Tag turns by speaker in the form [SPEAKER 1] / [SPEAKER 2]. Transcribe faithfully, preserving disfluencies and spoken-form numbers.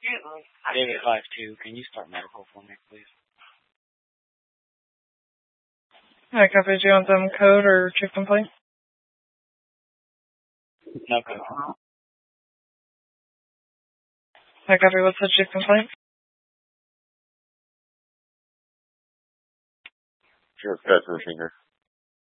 [SPEAKER 1] David five two, can you start medical for me, please?
[SPEAKER 2] I copy. Do you want them code or chief complaint?
[SPEAKER 1] No code.
[SPEAKER 2] I copy. What's the chief complaint?
[SPEAKER 3] Sure, cut to the finger.